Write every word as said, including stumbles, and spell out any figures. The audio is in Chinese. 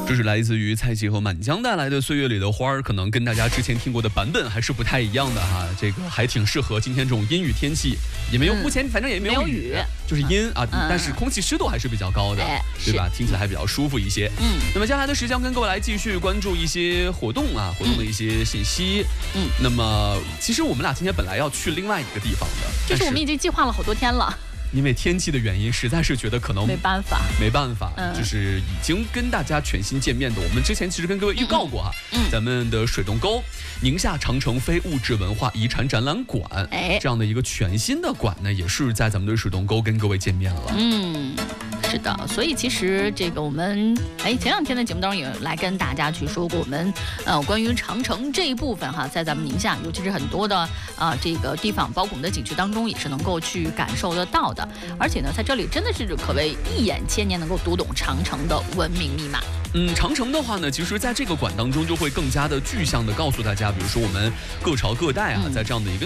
这是来自于蔡奇和满江带来的《岁月里的花儿》，可能跟大家之前听过的版本还是不太一样的哈。这个还挺适合今天这种阴雨天气，也没有，目前反正也没有雨，就是阴啊，但是空气湿度还是比较高的，对吧？听起来还比较舒服一些。嗯，那么接下来的时间跟各位来继续关注一些活动啊，活动的一些信息。嗯，那么其实我们俩今天本来要去另外一个地方的， 就是我们已经计划了好多天了。 因为天气的原因，实在是觉得可能没办法， 没办法，嗯、就是已经跟大家全新见面的。我们之前其实跟各位预告过哈，嗯嗯、咱们的水洞沟宁夏长城非物质文化遗产展览馆，哎，这样的一个全新的馆呢，也是在咱们的水洞沟跟各位见面了。嗯。 是的，所以其实这个我们哎前两天的节目当中也来跟大家去说过，我们呃关于长城这一部分哈，在咱们宁夏，尤其是很多的啊、呃、这个地方，包括我们的景区当中，也是能够去感受得到的。而且呢，在这里真的是可谓一眼千年，能够读懂长城的文明密码。 嗯，长城的话呢，其实在这个馆当中就会更加的具象的告诉大家，比如说我们各朝各代啊，在这样的一个